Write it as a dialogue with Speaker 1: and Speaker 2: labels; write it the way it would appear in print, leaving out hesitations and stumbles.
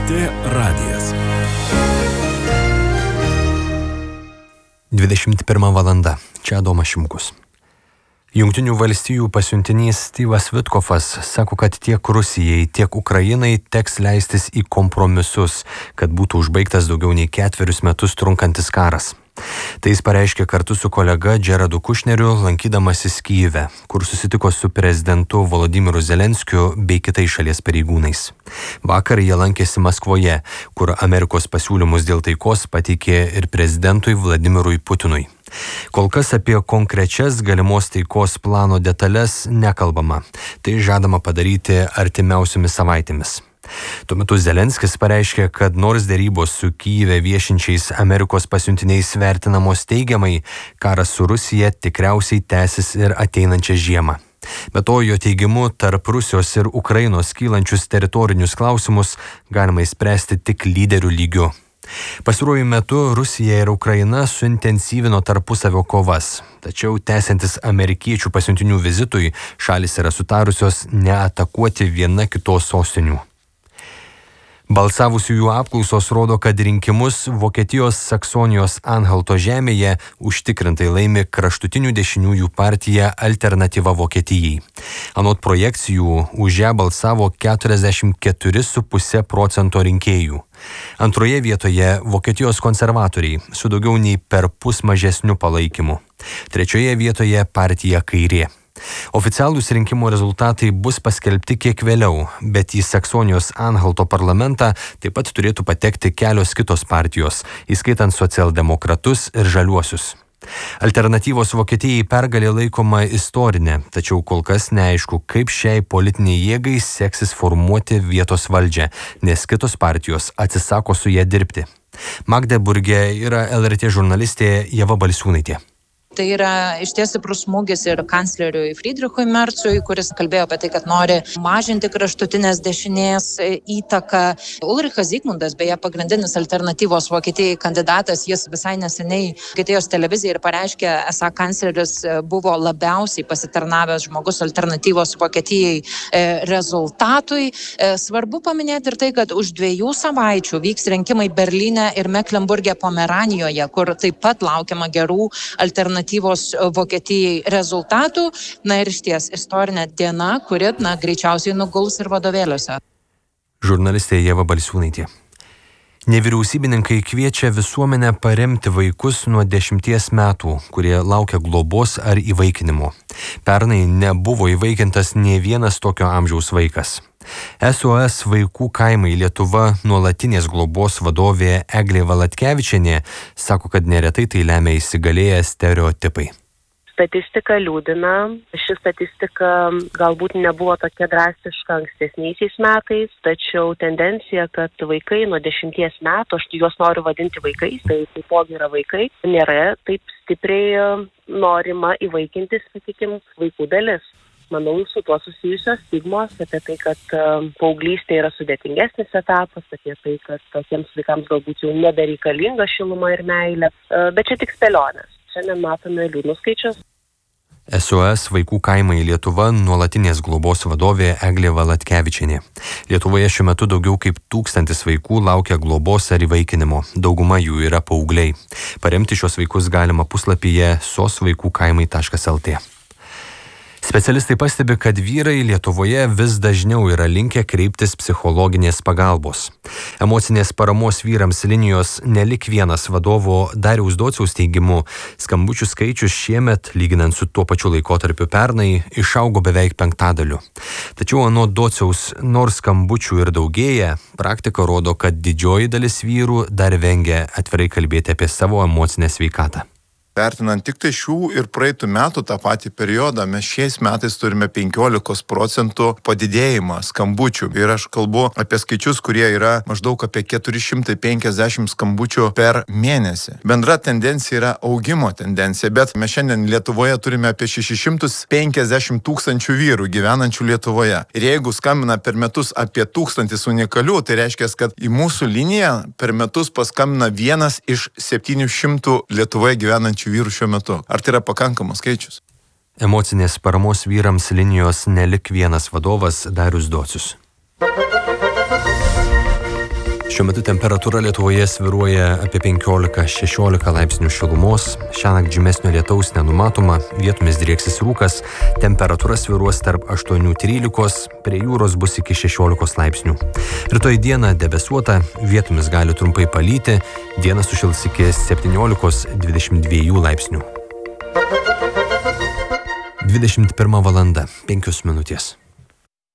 Speaker 1: LRT radijas.
Speaker 2: 21 valanda. Čia Adomas Šimkus. Jungtinių valstijų pasiuntinys Steve'as Witkofas sako, kad tiek Rusijai, tiek Ukrainai teks leistis į kompromisus, kad būtų užbaigtas daugiau nei 4 metus trunkantis karas. Tai jis pareiškė kartu su kolega Jaredu Kušneriu, lankydamasis Kyjive, kur susitiko su prezidentu Volodymyru Zelenskiu bei kitais šalies pareigūnais. Vakar jie lankėsi Maskvoje, kur Amerikos pasiūlymus dėl taikos pateikė ir prezidentui Vladimirui Putinui. Kol kas apie konkrečias galimos taikos plano detalės nekalbama. Tai žadama padaryti artimiausiomis savaitėmis. Tuo metu Zelenskis pareiškė, kad nors dėrybos su Kyjive viešinčiais Amerikos pasiuntiniais vertinamos teigiamai, karas su Rusija tikriausiai tęsis ir ateinančią žiemą. Be to, jo teigimu, tarp Rusijos ir Ukrainos kylančius teritorinius klausimus galima išspręsti tik lyderių lygiu. Pastaruoju metu Rusija ir Ukraina suintensyvino tarpusavio kovas, tačiau tęsiantis amerikiečių pasiuntinių vizitui, šalys yra sutarusios neatakuoti viena kitos sostinių. Balsavusiųjų apklausos rodo, kad rinkimus Vokietijos Saksonijos Anhalto žemėje užtikrintai laimi kraštutinių dešiniųjų partija Alternatyva Vokietijai. Anot projekcijų už ją balsavo 44,5% rinkėjų. Antroje vietoje Vokietijos konservatoriai su daugiau nei perpus mažesniu palaikymu. Trečioje vietoje partija Kairė. Oficialūs rinkimų rezultatai bus paskelbti kiek vėliau, bet į Saksonijos Anhalto parlamentą taip pat turėtų patekti kelios kitos partijos, įskaitant socialdemokratus ir žaliuosius. Alternatyvos Vokietijai pergalė laikoma istorinė, tačiau kol kas neaišku, kaip šiai politiniai jėgai seksis formuoti vietos valdžią, nes kitos partijos atsisako su ją dirbti. Magdeburge yra LRT žurnalistė Ieva Balsiūnaitė.
Speaker 3: Tai yra išties stiprus smūgis ir kancleriui Friedrichui Merzui, kuris kalbėjo apie tai, kad nori mažinti kraštutinės dešinės įtaką. Ulrichas Zygmundas, beje, pagrindinis Alternatyvos Vokietijai kandidatas, jis visai neseniai Vokietijos televizijai ir pareiškė, esą kancleris buvo labiausiai pasitarnavęs žmogus Alternatyvos Vokietijai rezultatui. Svarbu paminėti ir tai, kad už 2 savaičių vyks rinkimai Berlyne ir Meklenburge Pomeranijoje, kur taip pat laukiama gerų Alternatyvos Vokietijai rezultatų. Na ir išties istorinė diena, kuri greičiausiai nuguls ir vadovėliuose.
Speaker 2: Žurnalistė Ieva Balsiūnaitė. Nevyriausybininkai kviečia visuomenę paremti vaikus nuo 10 metų, kurie laukia globos ar įvaikinimo. Pernai nebuvo įvaikintas nė vienas tokio amžiaus vaikas. SOS Vaikų kaimai Lietuva nuolatinės globos vadovė Eglė Valatkevičienė sako, kad neretai tai lemia įsigalėję stereotipai.
Speaker 4: Statistika liūdina. Ši statistika galbūt nebuvo tokia drastiška ankstesniaisiais metais, tačiau tendencija, kad vaikai nuo 10 metų, aš juos noriu vadinti vaikais, tai taipogi yra vaikai, nėra taip stipriai norima įvaikinti, sakykime, vaikų dalis. Manau, su tuo susijusios stigmos apie tai, kad paauglystė yra sudėtingesnis etapas, apie tai, kad tokiems vaikams galbūt jau nebereikalinga šiluma ir meilė, bet čia tik spėlionės. Šiandien matome liūdnus skaičius.
Speaker 2: SOS Vaikų kaimai Lietuva nuolatinės globos vadovė Eglė Valatkevičienė. Lietuvoje šiuo metu daugiau kaip 1000 vaikų laukia globos ar įvaikinimo. Dauguma jų yra paaugliai. Paremti šios vaikus galima puslapyje sosvaikukaimai.lt. Specialistai pastebi, kad vyrai Lietuvoje vis dažniau yra linkę kreiptis psichologinės pagalbos. Emocinės paramos vyrams linijos Nelik vienas vadovo Dariaus Dociaus teigimu, skambučių skaičius šiemet, lyginant su tuo pačiu laikotarpiu pernai, išaugo beveik 5. Tačiau anot Dociaus, nors skambučių ir daugėja, praktika rodo, kad didžioji dalis vyrų dar vengia atvirai kalbėti apie savo emocinę sveikatą.
Speaker 5: Vertinant tik tai šių ir praeitų metų tą patį periodą, mes šiais metais turime 15% padidėjimą skambučių. Ir aš kalbu apie skaičius, kurie yra maždaug apie 450 skambučių per mėnesį. Bendra tendencija yra augimo tendencija, bet mes šiandien Lietuvoje turime apie 650 000 vyrų gyvenančių Lietuvoje. Ir jeigu skambina per metus apie 1000 unikalių, tai reiškia, kad į mūsų liniją per metus paskambina 1 iš 700 Lietuvoje gyvenančių vyrų šiuo metu. Ar tai yra pakankamas skaičius?
Speaker 2: Emocinės paramos vyrams linijos Nelik vienas vadovas Darius Docius. Šiuo metu temperatūra Lietuvoje svyruoja apie 15-16 laipsnių šilumos. Šiąnakt žymesnio lietaus nenumatoma, vietomis drieksis rūkas, temperatūra svyruos tarp 8-13, prie jūros bus iki 16 laipsnių. Rytoj dieną debesuota, vietomis gali trumpai palyti, dieną sušils iki 17-22 laipsnių. 21 valanda 5 minutės.